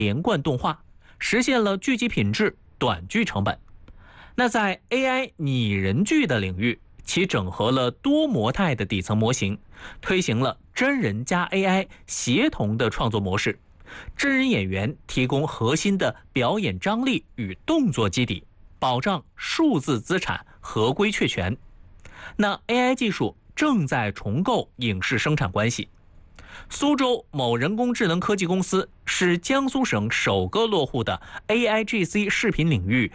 连贯动画，实现了剧集品质、短剧成本。那在 AI 拟人剧的领域，其整合了多模态的底层模型，推行了真人加 AI 协同的创作模式。真人演员提供核心的表演张力与动作基底，保障数字资产合规确权。那 AI 技术正在重构影视生产关系。苏州某人工智能科技公司是江苏省首个落户的 AIGC 视频领域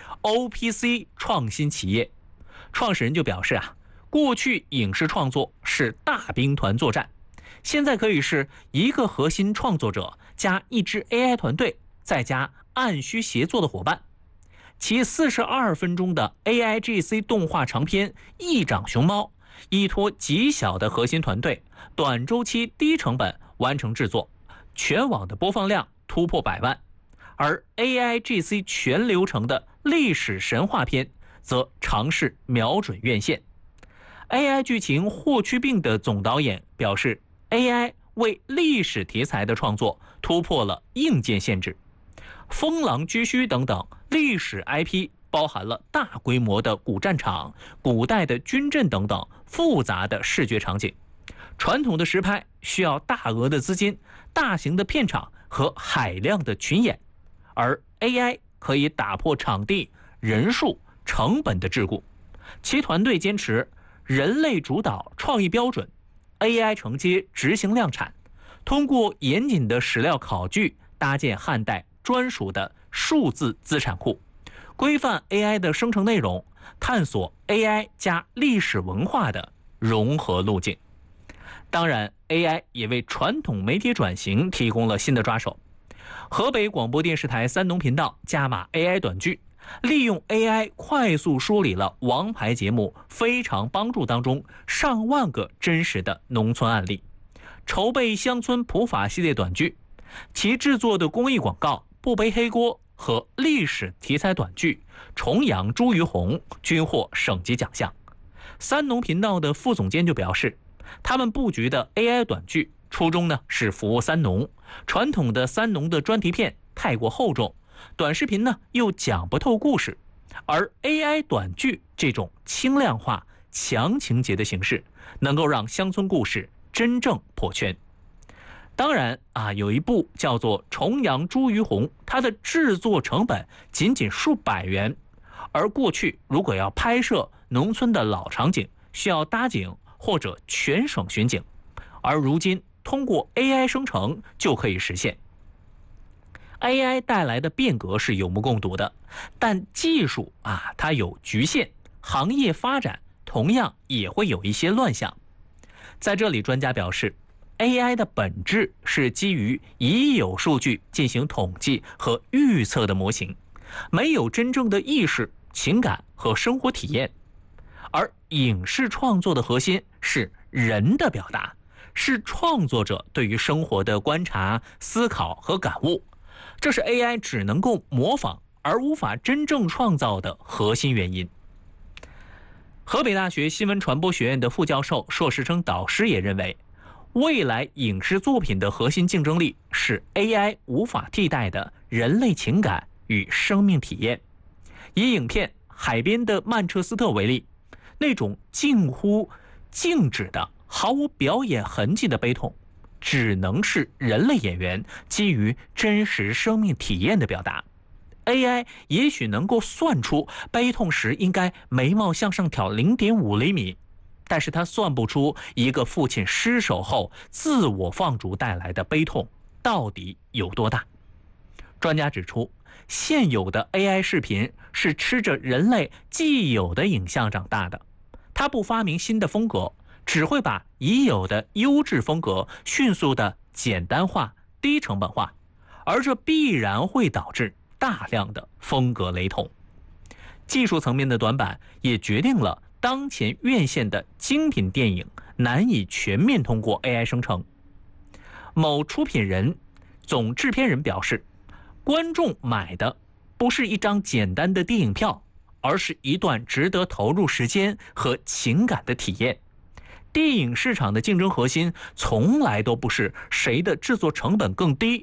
OPC 创新企业。创始人就表示过去影视创作是大兵团作战，现在可以是一个核心创作者加一支 AI 团队，再加按需协作的伙伴。其42分钟的 AIGC 动画长片《一掌熊猫》，依托极小的核心团队，短周期低成本完成制作，全网的播放量突破100万。而 AIGC 全流程的历史神话片则尝试瞄准院线。AI 剧情霍去病的总导演表示， AI 为历史题材的创作突破了硬件限制。风狼居胥等等历史 IP 包含了大规模的古战场、古代的军阵等等复杂的视觉场景。传统的实拍需要大额的资金、大型的片场和海量的群演，而 AI 可以打破场地、人数、成本的桎梏。其团队坚持人类主导创意标准， AI 承接执行量产，通过严谨的史料考据搭建汉代专属的数字资产库，规范 AI 的生成内容，探索 AI 加历史文化的融合路径。当然 AI 也为传统媒体转型提供了新的抓手。河北广播电视台三农频道加码 AI 短剧，利用 AI 快速梳理了王牌节目《非常帮助》当中上万个真实的农村案例，筹备乡村普法系列短剧，其制作的公益广告《不背黑锅》和历史题材短剧《重阳茱萸红》均获省级奖项。三农频道的副总监就表示，他们布局的 AI 短剧初衷呢是服务三农，传统的三农的专题片太过厚重，短视频呢又讲不透故事，而 AI 短剧这种轻量化、强情节的形式，能够让乡村故事真正破圈。当然有一部叫做《重阳茱萸红》，它的制作成本仅仅数百元，而过去如果要拍摄农村的老场景，需要搭景或者全省巡警，而如今通过 AI 生成就可以实现。AI 带来的变革是有目共睹的，但技术它有局限，行业发展同样也会有一些乱象。在这里，专家表示， AI 的本质是基于已有数据进行统计和预测的模型，没有真正的意识、情感和生活体验。而影视创作的核心是人的表达，是创作者对于生活的观察、思考和感悟，这是 AI 只能够模仿而无法真正创造的核心原因。河北大学新闻传播学院的副教授、硕士生导师也认为，未来影视作品的核心竞争力是 AI 无法替代的人类情感与生命体验。以影片《海边的曼彻斯特》为例，那种近乎静止的、毫无表演痕迹的悲痛，只能是人类演员基于真实生命体验的表达。AI 也许能够算出悲痛时应该眉毛向上挑 0.5 厘米，但是他算不出一个父亲失手后自我放逐带来的悲痛到底有多大。专家指出，现有的 AI 视频是吃着人类既有的影像长大的，它不发明新的风格，只会把已有的优质风格迅速的简单化、低成本化，而这必然会导致大量的风格雷同。技术层面的短板也决定了当前院线的精品电影难以全面通过 AI 生成。某出品人、总制片人表示，观众买的不是一张简单的电影票，而是一段值得投入时间和情感的体验。电影市场的竞争核心从来都不是谁的制作成本更低，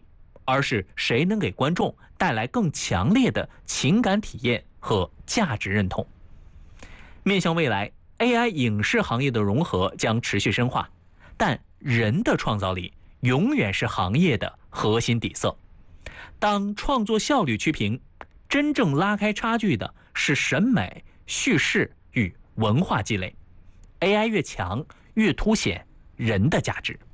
而是谁能给观众带来更强烈的情感体验和价值认同。面向未来， AI 影视行业的融合将持续深化，但人的创造力永远是行业的核心底色。当创作效率趋平，真正拉开差距的是审美、叙事与文化积累。AI 越强，越凸显人的价值。